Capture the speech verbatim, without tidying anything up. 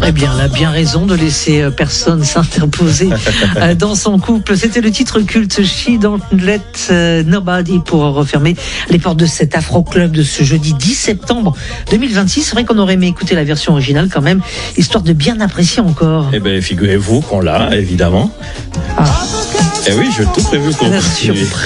Eh bien, elle a bien raison de laisser personne s'interposer dans son couple. C'était le titre culte She Don't Let Nobody pour refermer les portes de cet Afro Club de ce jeudi dix septembre deux mille vingt-six. C'est vrai qu'on aurait aimé écouter la version originale quand même, histoire de bien apprécier encore. Eh bien, figurez-vous qu'on l'a, évidemment. Ah. Eh oui, j'ai tout prévu pour continuer.